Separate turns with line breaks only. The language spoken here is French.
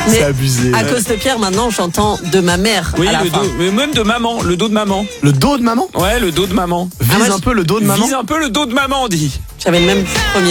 C'est abusé.
À cause de Pierre, maintenant, j'entends de ma mère
Oui,
à la
le
fin.
dos, mais même de maman, le dos de maman.
Le dos de maman?
Ouais, le dos de maman.
Vise
moi,
un peu le dos de maman.
Vise un peu le dos de maman, on dit.
J'avais le même premier.